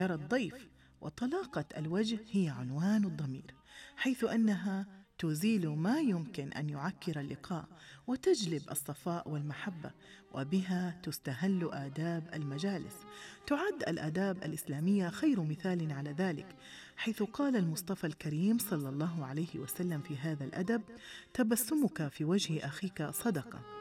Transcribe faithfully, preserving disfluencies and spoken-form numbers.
الضيف. وطلاقة الوجه هي عنوان الضمير، حيث أنها تزيل ما يمكن أن يعكر اللقاء وتجلب الصفاء والمحبة، وبها تستهل آداب المجالس. تعد الآداب الإسلامية خير مثال على ذلك، حيث قال المصطفى الكريم صلى الله عليه وسلم في هذا الأدب: تبسمك في وجه أخيك صدقة.